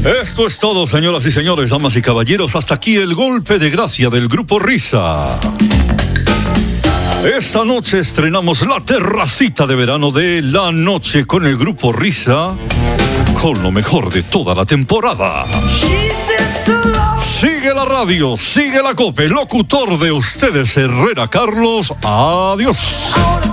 Esto es todo, señoras y señores, damas y caballeros. Hasta aquí el golpe de gracia del Grupo Risa. Esta noche estrenamos la terracita de verano de La Noche con el Grupo Risa, con lo mejor de toda la temporada. Sigue la radio, sigue la COPE. Locutor de ustedes, Herrera Carlos. Adiós.